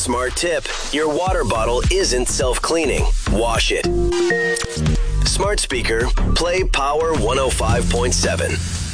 smart tip. Your water bottle isn't self-cleaning. Wash it. Smart speaker, play Power 105.7.